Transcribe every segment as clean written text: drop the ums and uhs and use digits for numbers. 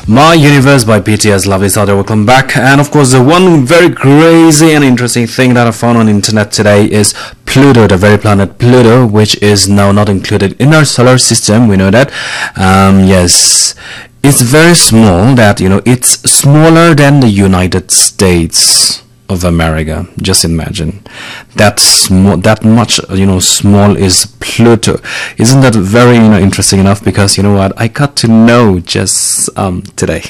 My Universe by BTS. Lovely Saturday, welcome back. And of course, the one very crazy and interesting thing that I found on the internet today is Pluto, the very planet Pluto, which is now not included in our solar system. We know that. Yes, it's very small. That it's smaller than the United States of America. Just imagine that small, that much small is Pluto. Isn't that very interesting enough? Because what, I got to know just today.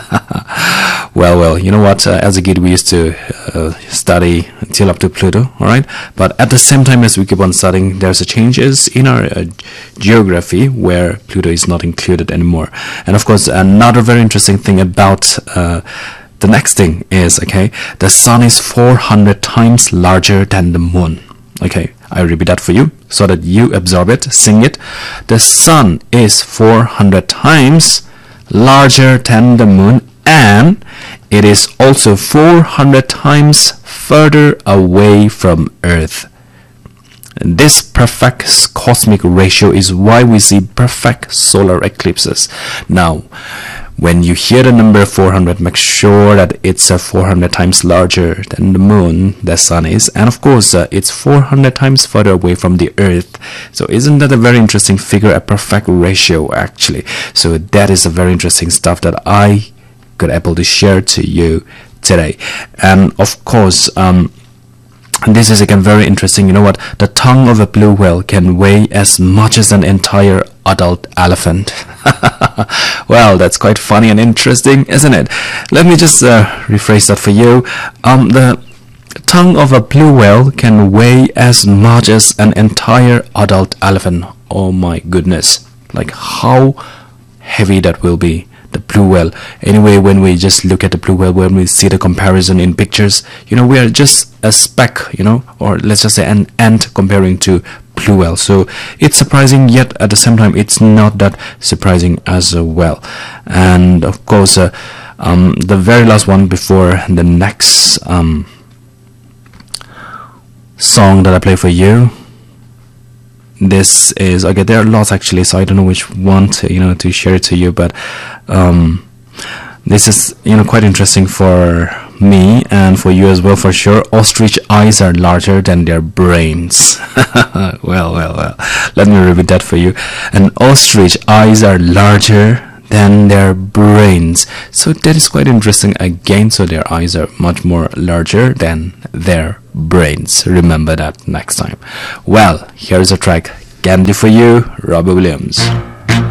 well, what, as a kid we used to study till up to Pluto, all right, but at the same time as we keep on studying, there's a changes in our geography where Pluto is not included anymore. And of course, another very interesting thing about the next thing is, the sun is 400 times larger than the moon. Okay, I repeat that for you so that you absorb it, sing it. The sun is 400 times larger than the moon, and it is also 400 times further away from Earth. This perfect cosmic ratio is why we see perfect solar eclipses. Now, when you hear the number 400, make sure that it's 400 times larger than the moon, the sun is, and of course it's 400 times further away from the Earth. So isn't that a very interesting figure, a perfect ratio actually? So that is a very interesting stuff that I could able to share to you today. And of course, this is again very interesting. You know what? The tongue of a blue whale can weigh as much as an entire adult elephant. Well, that's quite funny and interesting, isn't it? Let me just rephrase that for you. The tongue of a blue whale can weigh as much as an entire adult elephant. Oh my goodness. Like how heavy that will be. The blue whale. Anyway, when we just look at the blue whale, when we see the comparison in pictures, we are just a speck, or let's just say an ant comparing to blue whale. So it's surprising, yet at the same time it's not that surprising as well. And of course, the very last one before the next song that I play for you. This is okay. There are lots actually, so I don't know which one to share it to you. But this is quite interesting for me and for you as well, for sure. Ostrich eyes are larger than their brains. well. Let me repeat that for you. And ostrich eyes are larger than their brains. So that is quite interesting again. So their eyes are much more larger than their brains. Remember that next time. Well, here's a track, Candy for You, Robbie Williams.